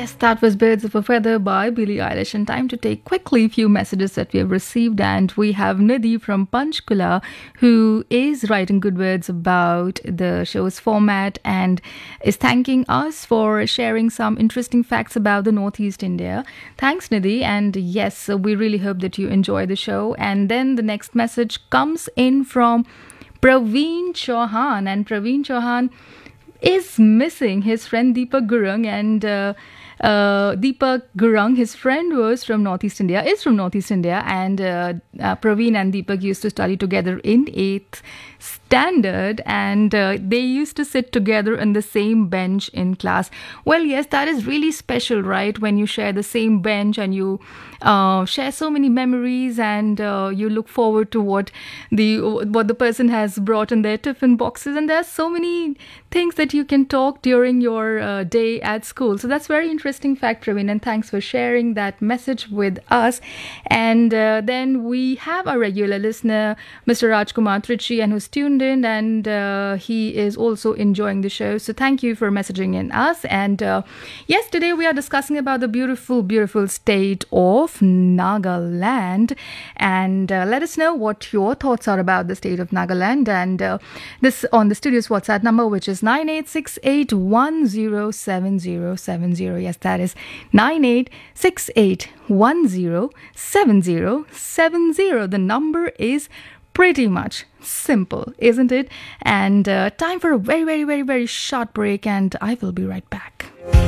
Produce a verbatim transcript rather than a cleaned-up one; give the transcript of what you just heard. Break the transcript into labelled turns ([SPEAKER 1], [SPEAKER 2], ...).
[SPEAKER 1] Yes, that was Birds of a Feather by Billie Eilish. And time to take quickly a few messages that we have received. And we have Nidhi from Panchkula, who is writing good words about the show's format and is thanking us for sharing some interesting facts about the Northeast India. Thanks, Nidhi. And yes, we really hope that you enjoy the show. And then the next message comes in from Praveen Chauhan. And Praveen Chauhan is missing his friend Deepak Gurung, and uh, uh, Deepak Gurung, his friend, was from Northeast India, is from Northeast India, and uh, uh, Praveen and Deepak used to study together in eighth standard, and uh, they used to sit together on the same bench in class. Well, yes, that is really special, right? When you share the same bench and you uh, share so many memories, and uh, you look forward to what the what the person has brought in their tiffin boxes, and there are so many things that you can talk during your uh, day at school. So that's very interesting fact, Praveen, and thanks for sharing that message with us. And uh, then we have our regular listener, Mister Rajkumar Trichy, and who's tuned in, and uh, he is also enjoying the show. So thank you for messaging in us. And uh, yes, today we are discussing about the beautiful, beautiful state of Nagaland. And uh, let us know what your thoughts are about the state of Nagaland. And uh, this on the studio's WhatsApp number, which is nine eight six eight one zero seven zero seven zero. Yes, that is nine eight six eight one zero seven zero seven zero. The number is pretty much simple, isn't it? And uh, time for a very, very, very, very short break, and I will be right back.